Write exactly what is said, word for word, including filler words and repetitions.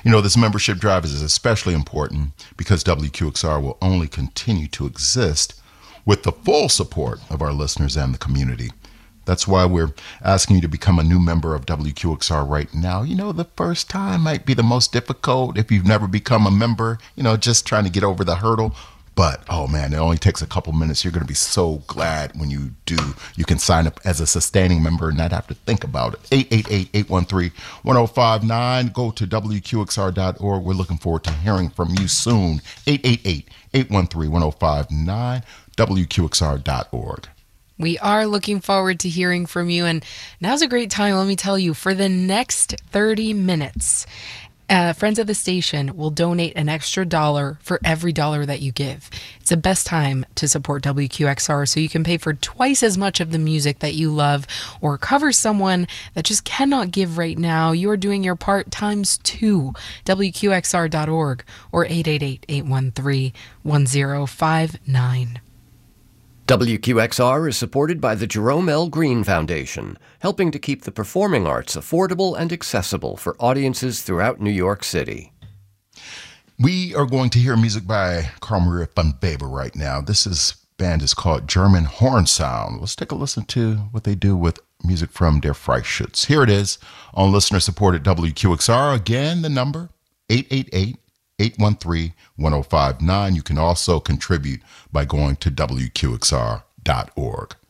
You know, this membership drive is especially important because W Q X R will only continue to exist with the full support of our listeners and the community. That's why we're asking you to become a new member of W Q X R right now. You know, the first time might be the most difficult if you've never become a member, you know, just trying to get over the hurdle. But, oh man, it only takes a couple minutes. You're going to be so glad when you do. You can sign up as a sustaining member and not have to think about it. eight eight eight, eight one three, one zero five nine. Go to W Q X R dot org. We're looking forward to hearing from you soon. eight eight eight, eight one three, one zero five nine, W Q X R dot org. We are looking forward to hearing from you. And now's a great time, let me tell you, for the next thirty minutes. Uh, friends of the station will donate an extra dollar for every dollar that you give. It's the best time to support W Q X R so you can pay for twice as much of the music that you love or cover someone that just cannot give right now. You are doing your part times two. W Q X R dot org or eight eight eight, eight one three, one zero five nine. W Q X R is supported by the Jerome L. Green Foundation, helping to keep the performing arts affordable and accessible for audiences throughout New York City. We are going to hear music by Carl Maria von Weber right now. This is band is called German Horn Sound. Let's take a listen to what they do with music from Der Freischütz. Here it is on listener-supported W Q X R. Again, the number, eight eight eight, eight one three, one zero five nine. You can also contribute by going to W Q X R dot org.